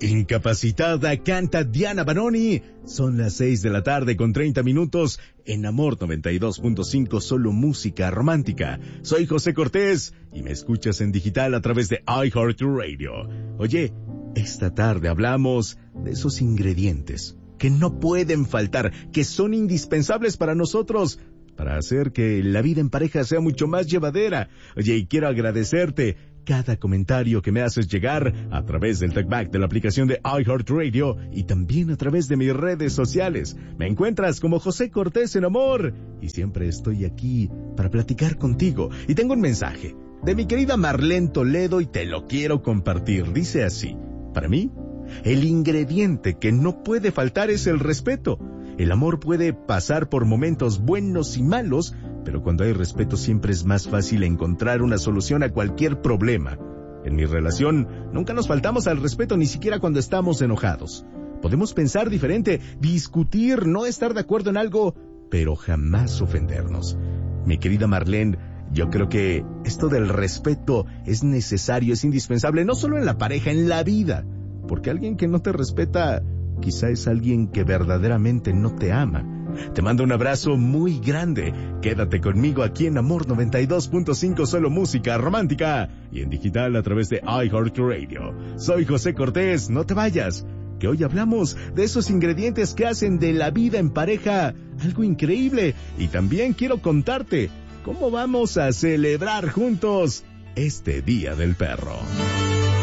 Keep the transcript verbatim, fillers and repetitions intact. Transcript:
Incapacitada canta Diana Banoni. Son las seis de la tarde con treinta minutos en Amor noventa y dos punto cinco, solo música romántica. Soy José Cortés y me escuchas en digital a través de iHeartRadio. Oye, esta tarde hablamos de esos ingredientes que no pueden faltar, que son indispensables para nosotros, para hacer que la vida en pareja sea mucho más llevadera. Oye, y quiero agradecerte cada comentario que me haces llegar a través del talkback de la aplicación de iHeartRadio y también a través de mis redes sociales. Me encuentras como José Cortés en Amor y siempre estoy aquí para platicar contigo. Y tengo un mensaje de mi querida Marlene Toledo y te lo quiero compartir. Dice así: para mí, el ingrediente que no puede faltar es el respeto. El amor puede pasar por momentos buenos y malos, pero cuando hay respeto siempre es más fácil encontrar una solución a cualquier problema. En mi relación, nunca nos faltamos al respeto, ni siquiera cuando estamos enojados. Podemos pensar diferente, discutir, no estar de acuerdo en algo, pero jamás ofendernos. Mi querida Marlene, yo creo que esto del respeto es necesario, es indispensable, no solo en la pareja, en la vida. Porque alguien que no te respeta, quizá es alguien que verdaderamente no te ama. Te mando un abrazo muy grande. Quédate conmigo aquí en Amor noventa y dos punto cinco, solo música romántica, y en digital a través de iHeartRadio. Soy José Cortés, no te vayas, que hoy hablamos de esos ingredientes que hacen de la vida en pareja algo increíble. Y también quiero contarte cómo vamos a celebrar juntos este Día del Perro.